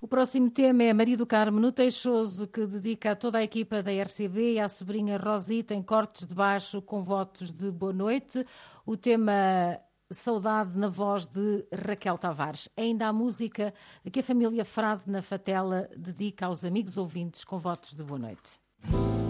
O próximo tema é Maria do Carmo no Teixoso, que dedica a toda a equipa da RCB e à sobrinha Rosita em cortes de baixo com votos de boa noite. O tema Saudade na voz de Raquel Tavares. Ainda a música que a família Frade na Fatela dedica aos amigos ouvintes com votos de boa noite.